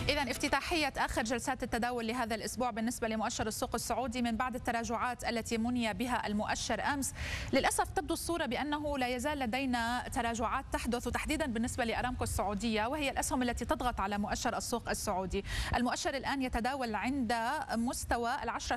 إذا افتتاحية آخر جلسات التداول لهذا الأسبوع بالنسبة لمؤشر السوق السعودي من بعد التراجعات التي مني بها المؤشر أمس. للأسف تبدو الصورة بأنه لا يزال لدينا تراجعات تحدث، وتحديدا بالنسبة لأرامكو السعودية وهي الأسهم التي تضغط على مؤشر السوق السعودي. المؤشر الآن يتداول عند مستوى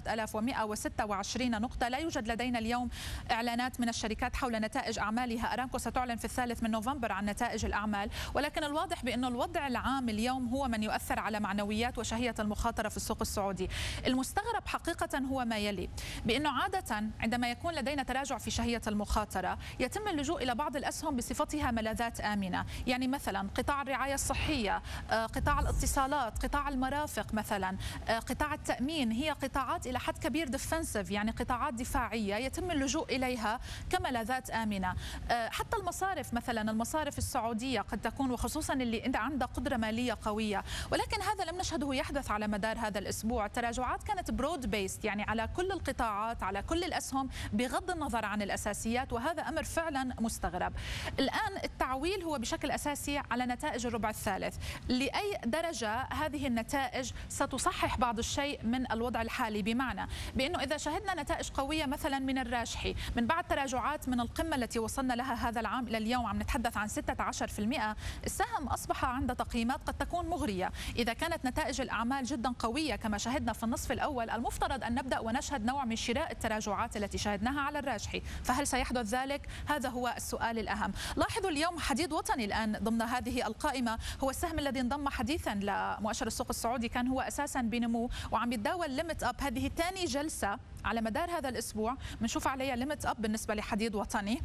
10,126 نقطة. لا يوجد لدينا اليوم إعلانات من الشركات حول نتائج أعمالها. أرامكو ستعلن في 3 نوفمبر عن نتائج الأعمال، ولكن الواضح بأن الوضع العام اليوم هو من يؤثر على معنويات وشهية المخاطرة في السوق السعودي. المستغرب حقيقة هو ما يلي، بأنه عادة عندما يكون لدينا تراجع في شهية المخاطرة يتم اللجوء إلى بعض الأسهم بصفتها ملاذات آمنة، يعني مثلا قطاع الرعاية الصحية، قطاع الاتصالات، قطاع المرافق مثلا، قطاع التأمين. هي قطاعات إلى حد كبير ديفنسيف، يعني قطاعات دفاعية يتم اللجوء إليها كملاذات آمنة. حتى المصارف مثلا، المصارف السعودية قد تكون، وخصوصا اللي عندها قدرة مالية قوية، ولكن هذا لم نشهده يحدث على مدار هذا الأسبوع. التراجعات كانت برود بيست، يعني على كل القطاعات، على كل الأسهم بغض النظر عن الأساسيات، وهذا أمر فعلا مستغرب. الآن التعويل هو بشكل أساسي على نتائج الربع الثالث. لأي درجة هذه النتائج ستصحح بعض الشيء من الوضع الحالي، بمعنى بأنه إذا شهدنا نتائج قوية مثلا من الراجحي من بعد تراجعات من القمة التي وصلنا لها هذا العام إلى اليوم، عم نتحدث عن 16%، السهم أصبح عند تقييمات قد تكون مغرية. إذا كانت نتائج الأعمال جدا قوية كما شهدنا في النصف الأول، المفترض أن نبدأ ونشهد نوع من شراء التراجعات التي شهدناها على الراجحي. فهل سيحدث ذلك؟ هذا هو السؤال الأهم. لاحظوا اليوم حديد وطني الآن ضمن هذه القائمة هو السهم الذي انضم حديثا لمؤشر السوق السعودي، كان هو أساسا بنمو وعم يتداول ليمت أب. هذه ثاني جلسة على مدار هذا الأسبوع بنشوف عليها ليمت أب بالنسبة لحديد وطني.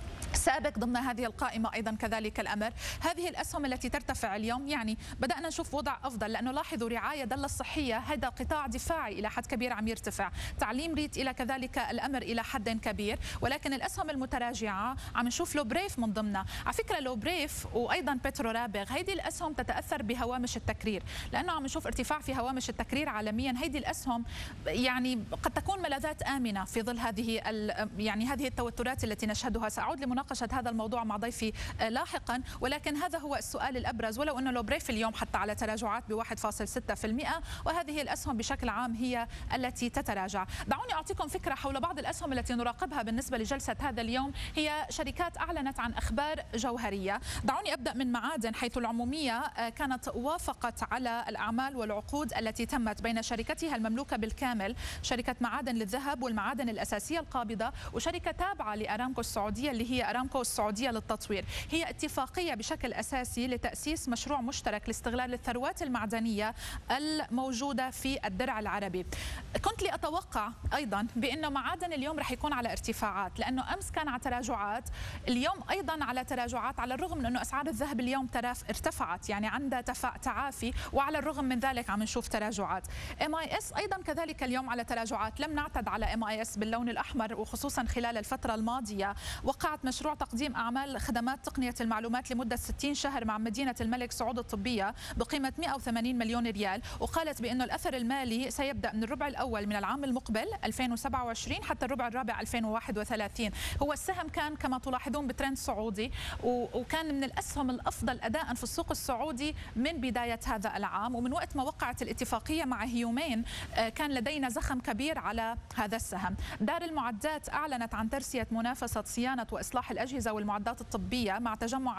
سابق ضمن هذه القائمة أيضا كذلك الأمر. هذه الأسهم التي ترتفع اليوم يعني بدأنا نشوف وضع أفضل، لأنه لاحظوا رعاية دلة الصحية هذا قطاع دفاعي إلى حد كبير عم يرتفع، تعليم ريت إلى كذلك الأمر إلى حد كبير. ولكن الأسهم المتراجعة عم نشوف لو بريف من ضمنها. على فكرة لو بريف وأيضا بترو رابغ، هيدي الأسهم تتأثر بهوامش التكرير، لأنه عم نشوف ارتفاع في هوامش التكرير عالميا. هيدي الأسهم يعني قد تكون ملاذات آمنة في ظل هذه هذه التوترات التي نشهدها. سأعود لمناقشة هذا الموضوع مع ضيفي لاحقا، ولكن هذا هو السؤال الأبرز. ولو أنه لو بريف اليوم حتى على تراجعات ب 1.6%، وهذه الأسهم بشكل عام هي التي تتراجع. دعوني أعطيكم فكرة حول بعض الأسهم التي نراقبها بالنسبة لجلسة هذا اليوم. هي شركات أعلنت عن أخبار جوهرية. دعوني أبدأ من معادن، حيث العمومية كانت وافقت على الأعمال والعقود التي تمت بين شركتها المملوكة بالكامل، شركة معادن للذهب والمعادن الأساسية القابضة، وشركة تابعة لأرامكو السعودية اللي هي أرامكو السعودية للتطوير. هي اتفاقية بشكل أساسي لتأسيس مشروع مشترك لاستغلال الثروات المعدنية الموجودة في الدرع العربي. كنت لأتوقع أيضا بأنه معادن اليوم رح يكون على ارتفاعات، لأنه أمس كان على تراجعات، اليوم أيضا على تراجعات، على الرغم من أنه أسعار الذهب اليوم ارتفعت، يعني عندها تعافي، وعلى الرغم من ذلك عم نشوف تراجعات. MIS أيضا كذلك اليوم على تراجعات. لم نعتد على MIS باللون الأحمر، وخصوصا خلال الفترة الماضية وقعت مشروع تقديم أعمال خدمات تقنية المعلومات لمدة 60 شهر مع مدينة الملك سعود الطبية بقيمة 180 مليون ريال، وقالت بأنه الأثر المالي سيبدأ من الربع الأول من العام المقبل 2027 حتى الربع الرابع 2031. هو السهم كان كما تلاحظون بترند صعودي، وكان من الأسهم الأفضل أداء في السوق السعودي من بداية هذا العام. ومن وقت ما وقعت الاتفاقية مع هيومين كان لدينا زخم كبير على هذا السهم. دار المعدات أعلنت عن ترسية منافسة صيانة وإصلاح الأجهزة والمعدات الطبية مع تجمع